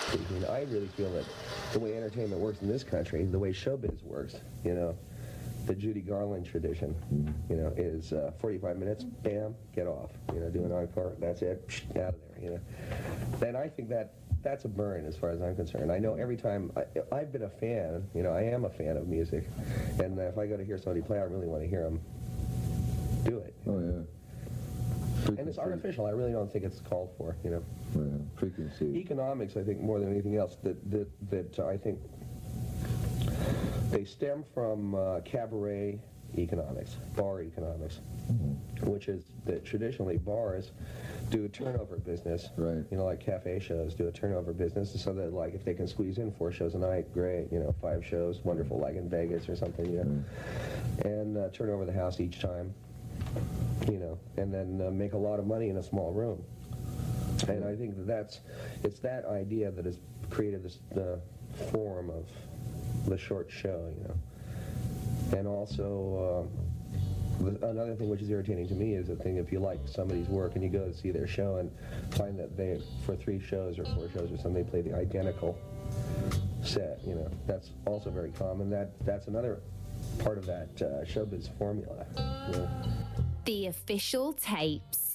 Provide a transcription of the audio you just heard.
speaking, I really feel that the way entertainment works in this country, the way showbiz works, the Judy Garland tradition, is 45 minutes, bam, get off, do an encore, that's it, out of there, Then I think that's a burn as far as I'm concerned. I know every time, I've been a fan, I am a fan of music, and if I go to hear somebody play, I really want to hear them do it. Oh, yeah. Frequency. And it's artificial. I really don't think it's called for, Yeah, frequency. Economics, I think, more than anything else, that I think they stem from cabaret economics, bar economics, which is that traditionally bars do a turnover business. Right. Like cafe shows do a turnover business, so that like if they can squeeze in 4 shows a night, great. 5 shows, wonderful, like in Vegas or something. And turn over the house each time. And then make a lot of money in a small room. And I think it's that idea that has created this form of the short show, And also, another thing which is irritating to me is the thing, if you like somebody's work and you go to see their show and find that they, for 3 shows or 4 shows or something, they play the identical set, That's also very common. That's another part of that showbiz formula, The Official Tapes.